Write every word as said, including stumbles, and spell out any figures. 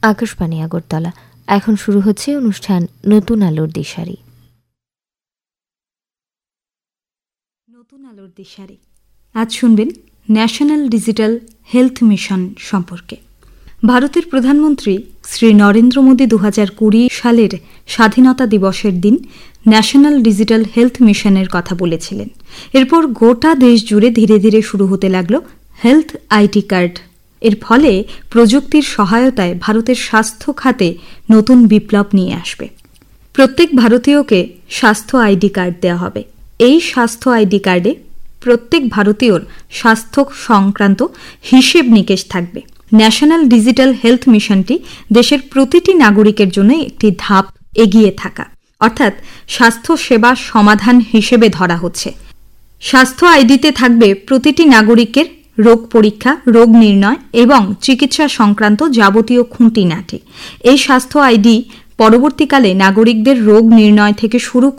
আকাশবাণী আগরতলা। এখন শুরু হচ্ছে অনুষ্ঠান নতুন আলোর দিশারি। নতুন আলোর দিশারি আজ শুনবেন ন্যাশনাল ডিজিটাল হেলথ মিশন সম্পর্কে। ভারতের প্রধানমন্ত্রী শ্রী নরেন্দ্র মোদী দু হাজার কুড়ি সালের স্বাধীনতা দিবসের দিন ন্যাশনাল ডিজিটাল হেলথ মিশনের কথা বলেছিলেন। এরপর গোটা দেশ জুড়ে ধীরে ধীরে শুরু হতে লাগলো হেলথ আইডি কার্ড। এর ফলে প্রযুক্তির সহায়তায় ভারতের স্বাস্থ্য খাতে নতুন বিপ্লব নিয়ে আসবে। প্রত্যেক ভারতীয়কে স্বাস্থ্য আইডি কার্ড দেওয়া হবে। এই স্বাস্থ্য আইডি কার্ডে প্রত্যেক ভারতীয়র স্বাস্থ্য সংক্রান্ত হিসেব নিকেশ থাকবে। ন্যাশনাল ডিজিটাল হেলথ মিশনটি দেশের প্রতিটি নাগরিকের জন্য একটি ধাপ এগিয়ে থাকা, অর্থাৎ স্বাস্থ্য সেবা সমাধান হিসেবে ধরা হচ্ছে। স্বাস্থ্য আইডিতে থাকবে প্রতিটি নাগরিকের রোগ পরীক্ষা, রোগ নির্ণয় এবং চিকিৎসা সংক্রান্ত যাবতীয় খুঁটিনাটি। এই স্বাস্থ্য আইডি পরবর্তীকালে নাগরিকদের রোগ নির্ণয় থেকে শুরু